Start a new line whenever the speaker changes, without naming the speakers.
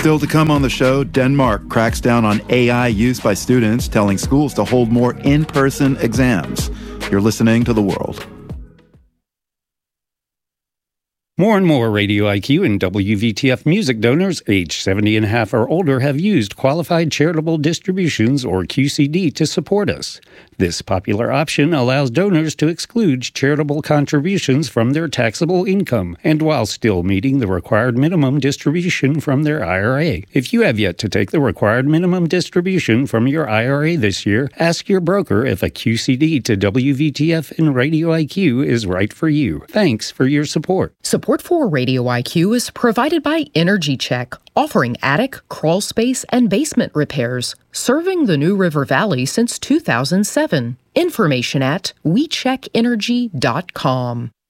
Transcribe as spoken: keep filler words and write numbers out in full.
Still to come on the show, Denmark cracks down on A I use by students, telling schools to hold more in-person exams. You're listening to The World.
More and more Radio I Q and W V T F music donors age seventy and a half or older have used Qualified Charitable Distributions, or Q C D, to support us. This popular option allows donors to exclude charitable contributions from their taxable income, and while still meeting the required minimum distribution from their I R A. If you have yet to take the required minimum distribution from your I R A this year, ask your broker if a Q C D to W V T F and Radio I Q is right for you. Thanks for your support.
Support for Radio I Q is provided by Energy Check, offering attic, crawl space, and basement repairs, serving the New River Valley since two thousand seven. Information at we check energy dot com.